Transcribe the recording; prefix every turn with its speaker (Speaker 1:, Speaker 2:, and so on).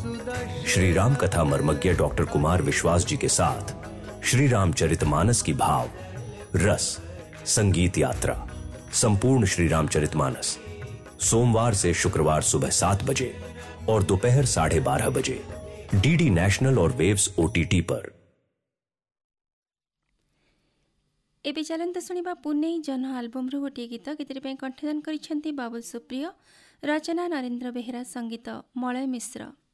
Speaker 1: श्री राम कथा मर्मज्ञ डॉक्टर कुमार विश्वास जी के साथ श्री रामचरितमानस की भाव रस संगीत यात्रा संपूर्ण श्री रामचरितमानस सोमवार से शुक्रवार सुबह 7 बजे और दोपहर 12:30 बजे डीडी नेशनल और वेव्स ओटीटी पर।
Speaker 2: एबे चलंत शुणा पुणे जन आलबम गोटे गीत गीत कंठदान कर बाबुल सुप्रिय, रचना नरेंद्र बेहेरा, संगीत मलय मिश्र।